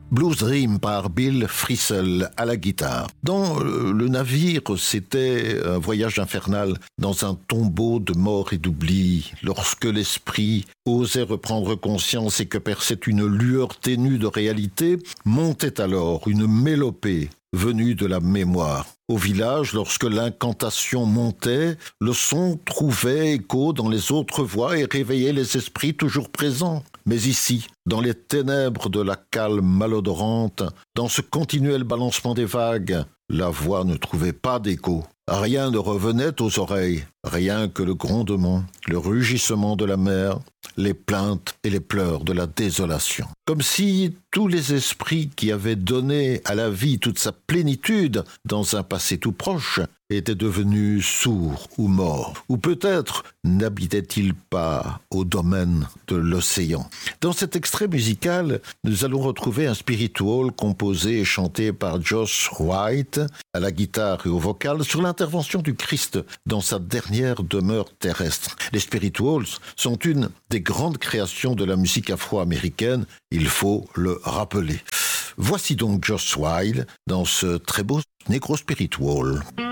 Blues Dream par Bill Frisell à la guitare. Dans le navire, c'était un voyage infernal dans un tombeau de mort et d'oubli. Lorsque l'esprit osait reprendre conscience et que perçait une lueur ténue de réalité, montait alors une mélopée venue de la mémoire. Au village, lorsque l'incantation montait, le son trouvait écho dans les autres voix et réveillait les esprits toujours présents. Mais ici, dans les ténèbres de la cale malodorante, dans ce continuel balancement des vagues, la voix ne trouvait pas d'écho. Rien ne revenait aux oreilles, rien que le grondement, le rugissement de la mer, les plaintes et les pleurs de la désolation. Comme si tous les esprits qui avaient donné à la vie toute sa plénitude dans un passé tout proche étaient devenus sourds ou morts. Ou peut-être n'habitaient-ils pas au domaine de l'océan. Dans cet extrait musical, nous allons retrouver un spiritual composé et chanté par Josh White à la guitare et au vocal sur l'intervention du Christ dans sa dernière demeure terrestre. Les spirituals sont une des grandes créations de la musique afro-américaine, il faut le rappeler. Voici donc Josh White dans ce très beau Negro Spiritual.